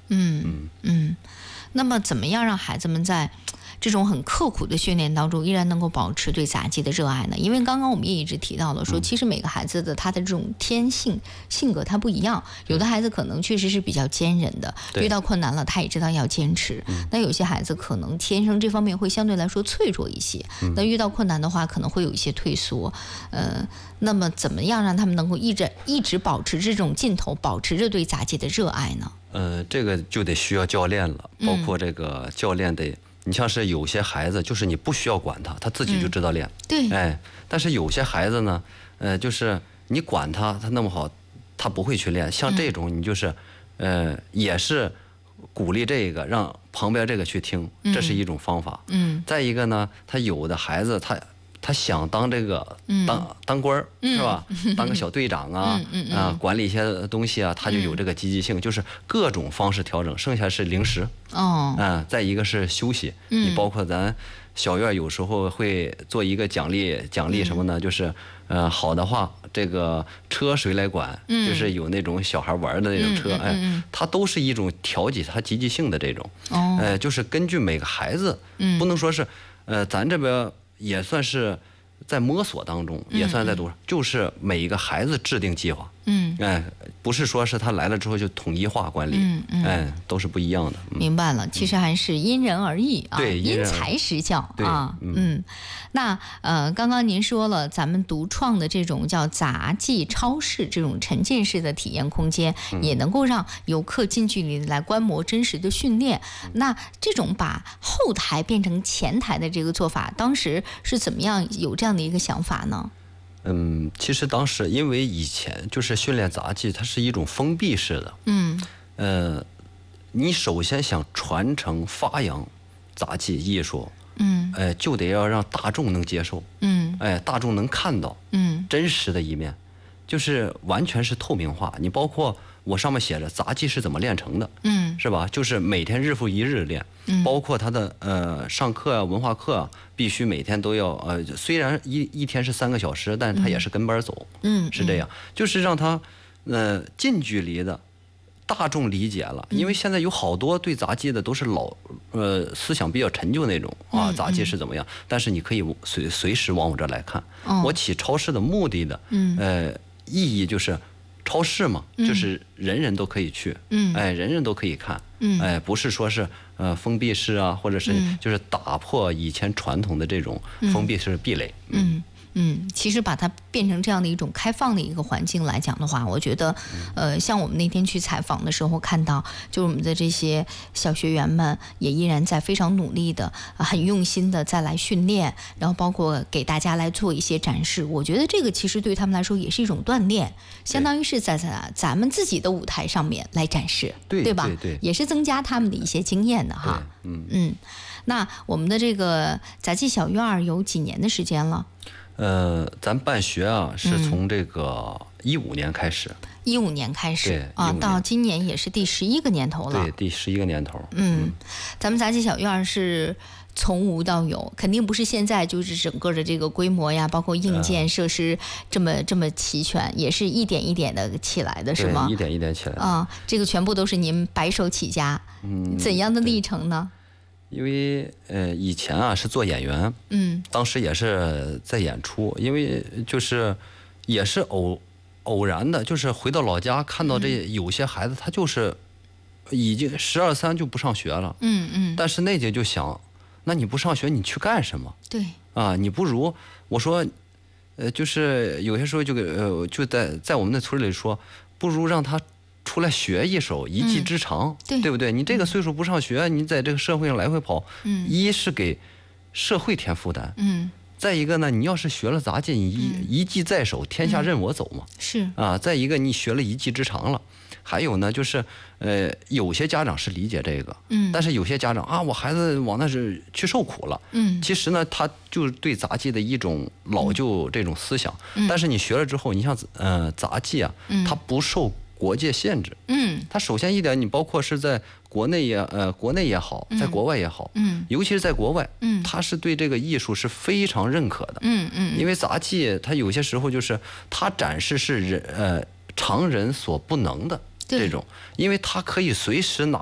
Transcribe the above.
那么怎么样让孩子们在这种很刻苦的训练当中依然能够保持对杂技的热爱呢？因为刚刚我们也一直提到了说，其实每个孩子的他的这种天性性格他不一样，有的孩子可能确实是比较坚韧的，遇到困难了他也知道要坚持，那有些孩子可能天生这方面会相对来说脆弱一些，那遇到困难的话可能会有一些退缩，那么怎么样让他们能够一直保持这种劲头，保持着对杂技的热爱呢？ 这个就得需要教练了，包括这个教练得，你像是有些孩子，就是你不需要管他，他自己就知道练。 对， 但是有些孩子呢，就是你管他，他那么好，他不会去练。像这种，你就是，也是鼓励这个，让旁边这个去听，这是一种方法。再一个呢，他有的孩子他想当这个当官儿是吧？当个小队长啊，管理一些东西啊，他就有这个积极性，就是各种方式调整。剩下是零食再一个是休息。你包括咱小院有时候会做一个奖励什么呢？就是好的话，这个车谁来管？就是有那种小孩玩的那种车，它都是一种调节他积极性的这种。就是根据每个孩子，不能说是咱这边。也算是在摸索当中，也算在就是每一个孩子制定计划，不是说是他来了之后就统一化管理，都是不一样的。 明白了，其实还是因人而异啊， 对， 因材施教啊。那刚刚您说了，咱们独创的这种叫杂技超市这种沉浸式的体验空间，也能够让游客近距离来观摩真实的训练。那这种把后台变成前台的这个做法，当时是怎么样有这样的一个想法呢？ 其实当时因为以前就是训练杂技，它是一种封闭式的。你首先想传承发扬杂技艺术，就得要让大众能接受，大众能看到，真实的一面，就是完全是透明化。你包括我上面写着杂技是怎么练成的，是吧？就是每天日复一日练，包括他的上课啊、文化课啊，必须每天都要虽然一天是3个小时，但是他也是跟班走，是这样，就是让他近距离的。大众理解了，因为现在有好多对杂技的都是思想比较陈旧那种啊，杂技是怎么样？但是你可以随时往我这来看。我起超市的目的的意义就是超市嘛，就是人人都可以去，人人都可以看，不是说是封闭式啊，或者是就是打破以前传统的这种封闭式壁垒。 其实把它变成这样的一种开放的一个环境来讲的话，我觉得，像我们那天去采访的时候看到，就是我们的这些小学员们也依然在非常努力的、很用心的再来训练，然后包括给大家来做一些展示。我觉得这个其实对他们来说也是一种锻炼，相当于是在咱们自己的舞台上面来展示，对吧？ 对， 也是增加他们的一些经验的哈。那我们的这个杂技小院有几年的时间了？ 咱办学啊，是从这个15年开始 ，15年开始啊，到今年也是第11个年头了。 对，第11个年头。 咱们杂技小院是从无到有，肯定不是现在就是整个的这个规模呀，包括硬件设施这么齐全，也是一点一点的起来的，是吗？ 一点一点起来啊，这个全部都是您白手起家，怎样的历程呢？ 因为以前啊是做演员，当时也是在演出，因为就是也是偶然的，就是回到老家看到这有些孩子他就是已经12、3就不上学了，但是那节就想，那你不上学你去干什么？ 对啊，你不如我说，就是有些时候就在我们那村里说，不如让他。出来学一手一技之长，对不对？你这个岁数不上学，你在这个社会上来回跑，一是给社会添负担，再一个呢，你要是学了杂技，你一技在手，天下任我走嘛， 是啊。再一个，你学了一技之长了，还有呢，就是有些家长是理解这个，但是有些家长啊，我孩子往那是去受苦了，其实呢，他就是对杂技的一种老旧这种思想，但是你学了之后，你像杂技啊，它不受国界限制，它首先一点，你包括是在国内也好，在国外也好，尤其是在国外，它是对这个艺术是非常认可的，因为杂技它有些时候就是它展示是常人所不能的这种，因为它可以随时拿。